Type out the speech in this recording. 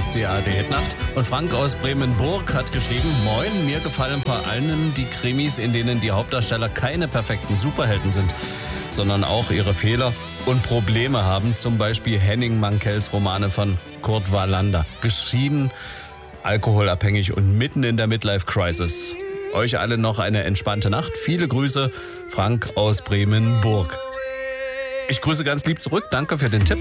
ist die ARD-Hitnacht. Und Frank aus Bremenburg hat geschrieben: Moin, mir gefallen vor allem die Krimis, in denen die Hauptdarsteller keine perfekten Superhelden sind, sondern auch ihre Fehler und Probleme haben. Zum Beispiel Henning Mankells Romane von Kurt Wallander. Geschieden, alkoholabhängig und mitten in der Midlife-Crisis. Euch alle noch eine entspannte Nacht. Viele Grüße, Frank aus Bremenburg. Ich grüße ganz lieb zurück. Danke für den Tipp.